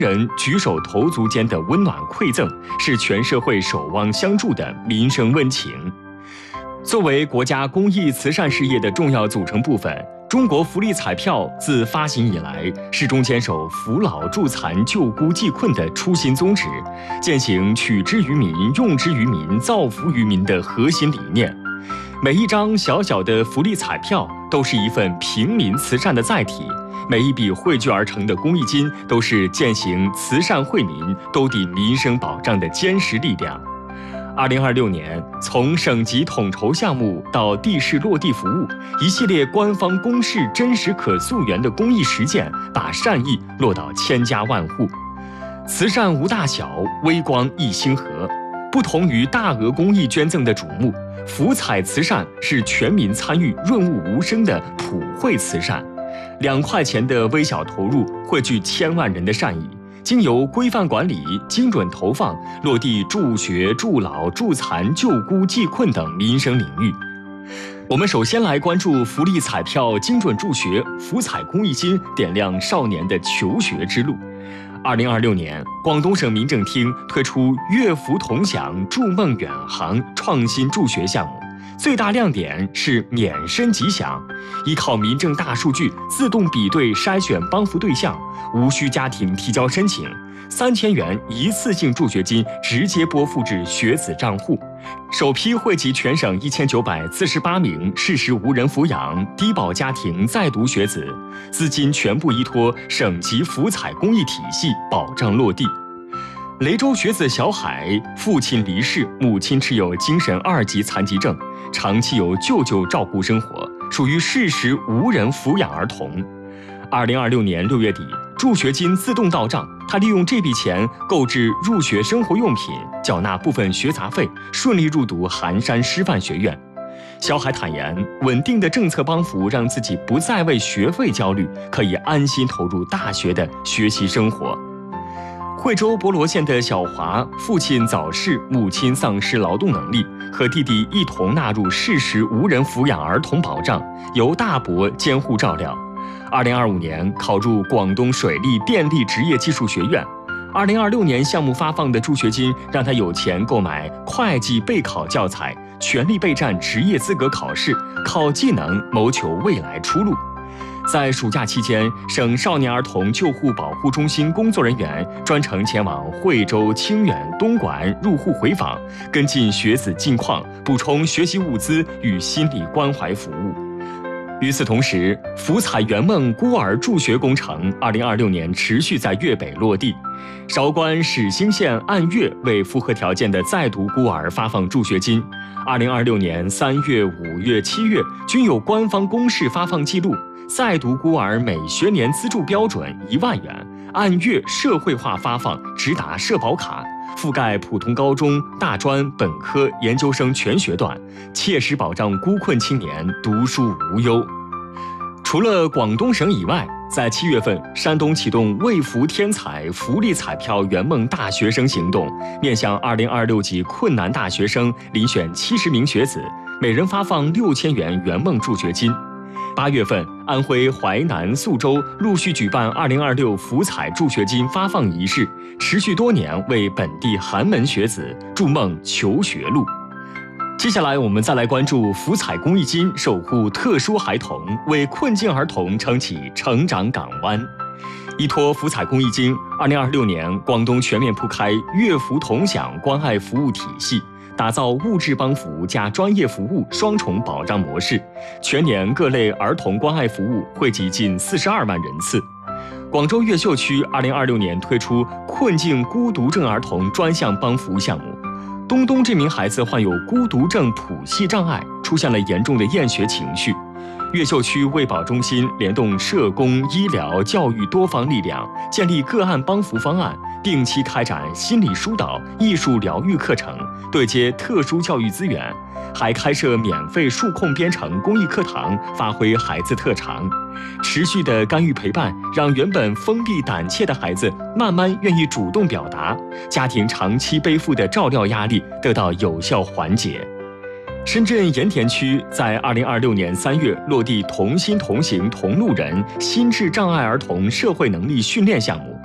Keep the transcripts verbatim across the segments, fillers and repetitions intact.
人举手投足间的温暖馈赠，是全社会守望相助的民生温情。作为国家公益慈善事业的重要组成部分，中国福利彩票自发行以来，始终坚守扶老助残、救孤济困的初心宗旨，践行取之于民、用之于民、造福于民的核心理念。每一张小小的福利彩票都是一份平民慈善的载体，每一笔汇聚而成的公益金都是践行慈善惠民、兜底民生保障的坚实力量。二零二六年，从省级统筹项目到地市落地服务，一系列官方公示真实可溯源的公益实践，把善意落到千家万户。慈善无大小，微光一星河。不同于大额公益捐赠的瞩目，福彩慈善是全民参与、润物无声的普惠慈善。两块钱的微小投入，汇聚千万人的善意。经由规范管理、精准投放，落地助学、助老、助残、救孤济困等民生领域。我们首先来关注福利彩票精准助学、福彩公益金点亮少年的求学之路。二零二六年，广东省民政厅推出乐福同享筑梦远航创新助学项目，最大亮点是免申即享，依靠民政大数据自动比对筛选帮扶对象，无需家庭提交申请，三千元一次性助学金直接拨付至学子账户。首批惠及全省一千九百四十八名事实无人抚养、低保家庭在读学子，资金全部依托省级福彩公益体系保障落地。雷州学子小海，父亲离世，母亲持有精神二级残疾症，长期由舅舅照顾生活，属于事实无人抚养儿童。二零二六年六月底，助学金自动到账，他利用这笔钱购置入学生活用品，缴纳部分学杂费，顺利入读寒山师范学院。小海坦言，稳定的政策帮扶让自己不再为学费焦虑，可以安心投入大学的学习生活。惠州博罗县的小华，父亲早逝，母亲丧失劳动能力，和弟弟一同纳入事实无人抚养儿童保障，由大伯监护照料。二零二五年考入广东水利电力职业技术学院。二零二六年项目发放的助学金让他有钱购买会计备考教材，全力备战职业资格考试，靠技能谋求未来出路。在暑假期间，省少年儿童救护保护中心工作人员专程前往惠州、清远、东莞入户回访，跟进学子近况，补充学习物资与心理关怀服务。与此同时，福彩圆梦孤儿助学工程二零二六年持续在粤北落地。韶关始兴县按月为符合条件的在读孤儿发放助学金。二零二六年三月、五月、七月均有官方公示发放记录。在读孤儿每学年资助标准一万元，按月社会化发放，直达社保卡，覆盖普通高中、大专、本科、研究生全学段，切实保障孤困青年读书无忧。除了广东省以外，在七月份，山东启动为福添彩福利彩票圆梦大学生行动，面向二零二六级困难大学生遴选七十名学子，每人发放六千元圆梦助学金。八月份，安徽淮南宿州陆续举办二零二六福彩助学金发放仪式，持续多年，为本地寒门学子筑梦求学路。接下来，我们再来关注福彩公益金守护特殊孩童，为困境儿童撑起成长港湾。依托福彩公益金，二零二六年，广东全面铺开乐福同享关爱服务体系，打造物质帮扶加专业服务双重保障模式，全年各类儿童关爱服务惠及近四十二万人次。广州越秀区二零二六年推出困境孤独症儿童专项帮扶项目。东东这名孩子患有孤独症谱系障碍，出现了严重的厌学情绪。越秀区卫保中心联动社工、医疗、教育多方力量，建立个案帮扶方案，定期开展心理疏导、艺术疗愈课程，对接特殊教育资源，还开设免费数控编程公益课堂，发挥孩子特长。持续的干预陪伴，让原本封闭胆怯的孩子慢慢愿意主动表达，家庭长期背负的照料压力得到有效缓解。深圳盐田区在二零二六年三月落地同心同行同路人心智障碍儿童社会能力训练项目。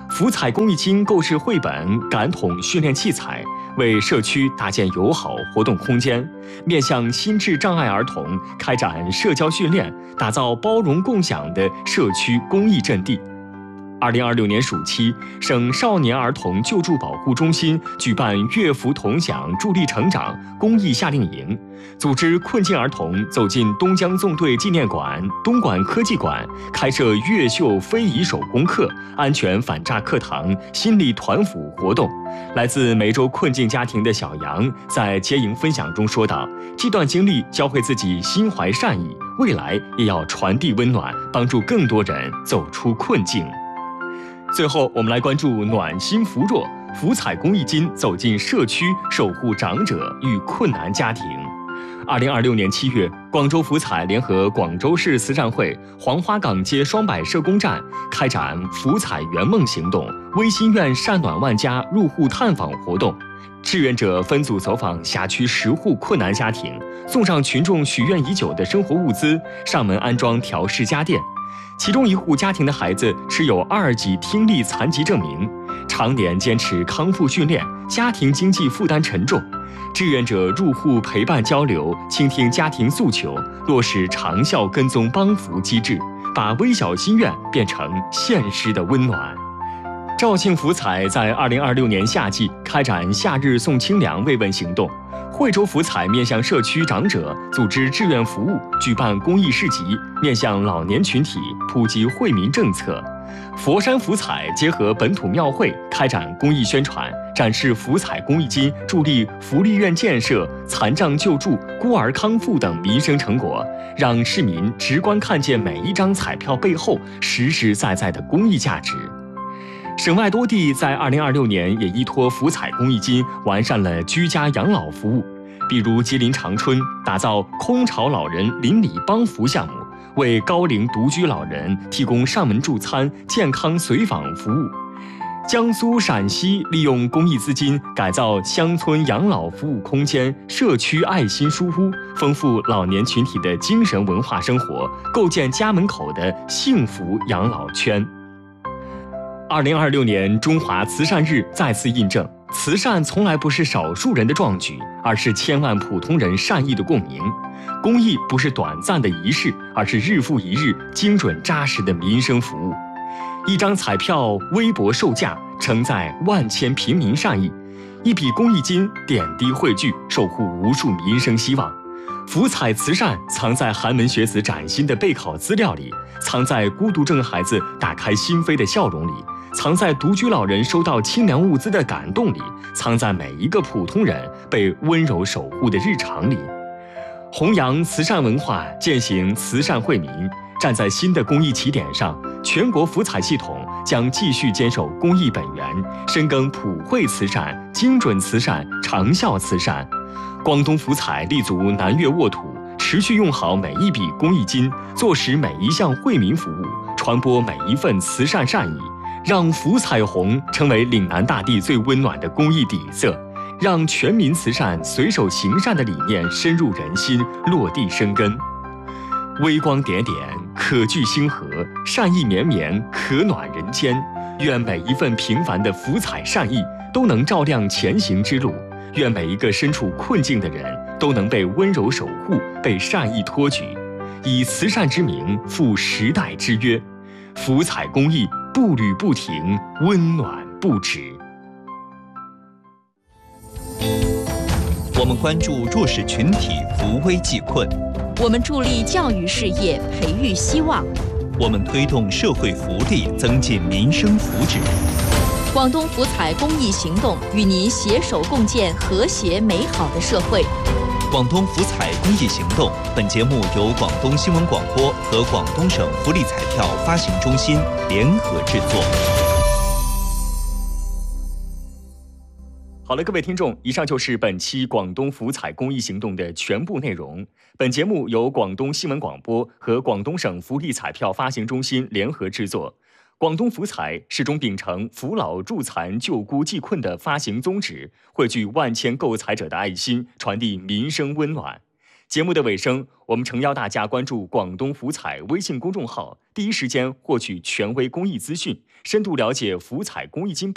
福彩公益金购置绘本、感统训练器材，为社区搭建友好活动空间，面向心智障碍儿童开展社交训练，打造包容共享的社区公益阵地。二零二六年暑期，省少年儿童救助保护中心举办乐福同享助力成长公益夏令营，组织困境儿童走进东江纵队纪念馆、东莞科技馆，开设越秀非遗手工课、安全反诈课堂、心理团辅活动。来自梅州困境家庭的小杨在结营分享中说道：“这段经历教会自己心怀善意，未来也要传递温暖，帮助更多人走出困境。”最后，我们来关注暖心扶弱，福彩公益金走进社区，守护长者与困难家庭。二零二六年七月，广州福彩联合广州市慈善会黄花岗街双百社工站开展福彩圆梦行动微心愿善暖万家入户探访活动，志愿者分组走访辖区十户困难家庭，送上群众许愿已久的生活物资，上门安装调试家电。其中一户家庭的孩子持有二级听力残疾证明，常年坚持康复训练，家庭经济负担沉重。志愿者入户陪伴交流，倾听家庭诉求，落实长效跟踪帮扶机制，把微小心愿变成现实的温暖。肇庆福彩在二零二六年夏季开展夏日送清凉慰问行动，惠州福彩面向社区长者组织志愿服务，举办公益市集，面向老年群体普及惠民政策。佛山福彩结合本土庙会开展公益宣传，展示福彩公益金助力福利院建设、残障救助、孤儿康复等民生成果，让市民直观看见每一张彩票背后实实在在的公益价值。省外多地在二零二六年也依托福彩公益金完善了居家养老服务，比如吉林长春打造空巢老人邻里帮扶项目，为高龄独居老人提供上门助餐、健康随访服务。江苏、陕西利用公益资金改造乡村养老服务空间、社区爱心书屋，丰富老年群体的精神文化生活，构建家门口的幸福养老圈。二零二六年中华慈善日再次印证，慈善从来不是少数人的壮举，而是千万普通人善意的共鸣。公益不是短暂的仪式，而是日复一日精准扎实的民生服务。一张彩票微薄售价，承载万千平民善意；一笔公益金点滴汇聚，守护无数民生希望。福彩慈善藏在寒门学子崭新的备考资料里，藏在孤独症孩子打开心扉的笑容里，藏在独居老人收到清凉物资的感动里，藏在每一个普通人被温柔守护的日常里。弘扬慈善文化，践行慈善惠民，站在新的公益起点上，全国福彩系统将继续坚守公益本源，深耕普惠慈善、精准慈善、长效慈善。广东福彩立足南粤沃土，持续用好每一笔公益金，做实每一项惠民服务，传播每一份慈善善意，让福彩虹成为岭南大地最温暖的公益底色，让全民慈善随手行善的理念深入人心，落地生根。微光点点，可聚星河；善意绵绵，可暖人间。愿每一份平凡的福彩善意都能照亮前行之路。愿每一个身处困境的人都能被温柔守护，被善意托举，以慈善之名赴时代之约。福彩公益步履不停，温暖不止。 我们关注弱势群体扶危济困， 我们助力教育事业培育希望， 我们推动社会福利增进民生福祉。 广东福彩公益行动与您携手共建和谐美好的社会。 广东福彩公益行动，本节目由广东新闻广播和广东省福利彩票发行中心联合制作。 好了，各位听众，以上就是本期广东福彩公益行动的全部内容。本节目由广东新闻广播和广东省福利彩票发行中心联合制作。广东福彩始终秉承扶老助残、救孤济困的发行宗旨，汇聚万千购彩者的爱心，传递民生温暖。 节目的尾声，我们诚邀大家关注广东福彩微信公众号，第一时间获取权威公益资讯，深度了解福彩公益金